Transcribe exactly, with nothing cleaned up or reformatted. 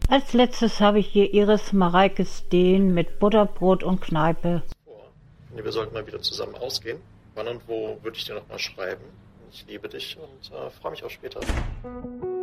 Als letztes habe ich hier Iris Mareike Steen mit Butterbrot und Kneipe. Vor. Nee, wir sollten mal wieder zusammen ausgehen. Wann und wo würde ich dir noch mal schreiben. Ich liebe dich und äh, freue mich auf später.